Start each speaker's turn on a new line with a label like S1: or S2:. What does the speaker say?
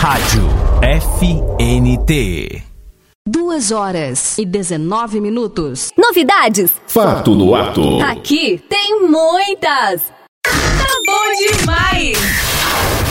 S1: Rádio FNT.
S2: 2h19.
S3: Novidades.
S4: Fato do ato.
S3: Aqui tem muitas.
S2: Tá bom demais!